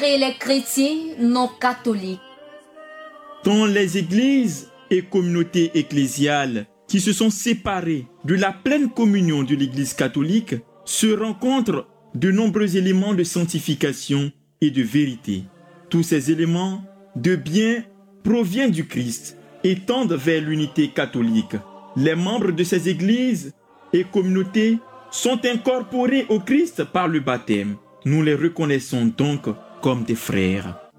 et les chrétiens non catholiques. Dans les églises et communautés ecclésiales qui se sont séparées de la pleine communion de l'Église catholique, se rencontrent de nombreux éléments de sanctification et de vérité. Tous ces éléments de bien proviennent du Christ et tendent vers l'unité catholique. Les membres de ces églises et communautés sont incorporés au Christ par le baptême. Nous les reconnaissons donc comme des frères.